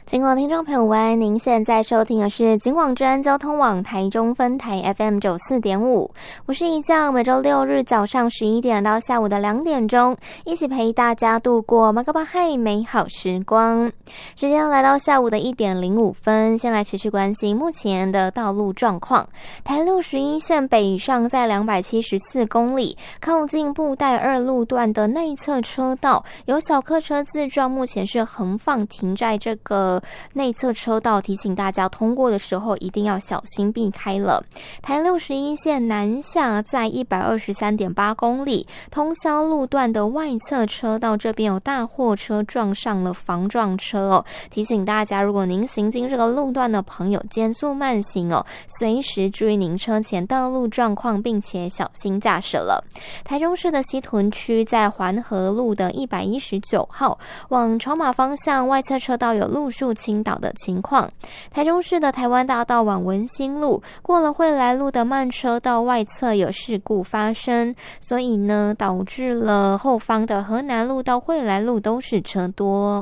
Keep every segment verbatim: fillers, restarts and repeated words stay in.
警广听众朋友们，您现在收听的是警广专交通网台中分台 F M 九十四点五， 我是一将，每周六日早上十一点到下午的两点钟，一起陪大家度过马高巴嗨美好时光。时间来到下午的一点零五分，先来持续关心目前的道路状况。台六十一线北上在两百七十四公里，靠近布袋二路段的内侧车道，有小客车自撞，目前是横放停在这个内侧车道，提醒大家通过的时候一定要小心避开了。台六十一线南下在 一百二十三点八公里，通霄路段的外侧车道这边有大货车撞上了防撞车哦，提醒大家如果您行经这个路段的朋友减速慢行哦，随时注意您车前道路状况，并且小心驾驶了。台中市的西屯区在环河路的一百一十九号往朝马方向外侧车道有路树倾倒的情况。台中市的台湾大道往文心路过了惠来路的慢车道外侧有事故发生，所以呢导致了后方的河南路到惠来路都是车多。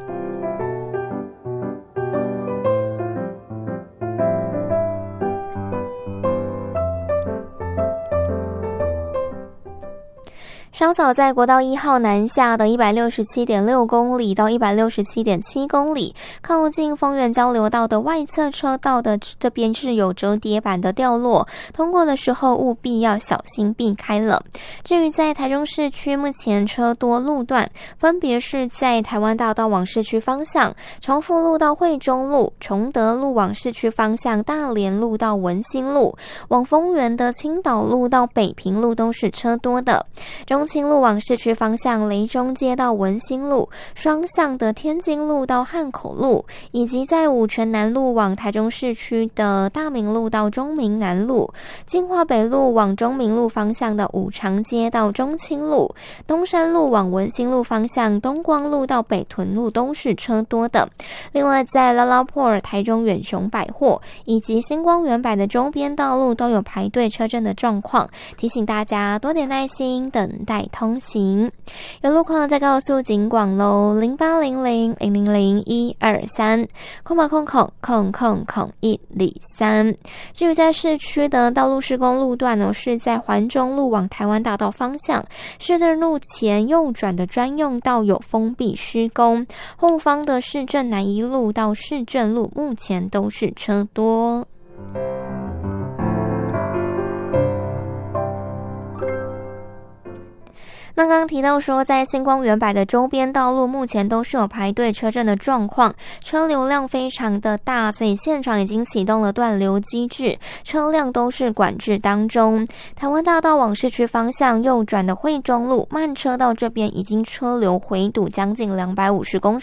稍早在国道一号南下的 一百六十七点六公里到 一百六十七点七公里，靠近丰原交流道的外侧车道的这边是有折叠板的掉落，通过的时候务必要小心避开了。至于在台中市区，目前车多路段分别是在台湾大道往市区方向，重复路到惠中路，崇德路往市区方向，大连路到文心路，往丰原的青岛路到北平路都是车多的。中清路往市区方向，雷中街到文心路，双向的天津路到汉口路，以及在五权南路往台中市区的大明路到中明南路，金华北路往中明路方向的五常街到中清路，东山路往文心路方向，东光路到北屯路都是车多的。另外在拉拉破尔、台中远雄百货以及星光远百的周边道路都有排队车阵的状况，提醒大家多点耐心等待通行。有路况再告诉警广喽，零八零零零零零一二三空八空空空空空一里三。至于在市区的道路施工路段呢，是在环中路往台湾大道方向，市政路前右转的专用道有封闭施工，后方的市政南一路到市政路目前都是车多。那刚刚提到说，在星光远百的周边道路目前都是有排队车阵的状况，车流量非常的大，所以现场已经启动了断流机制，车辆都是管制当中。台湾大道往市区方向右转的惠中路慢车道这边已经车流回堵将近两百五十公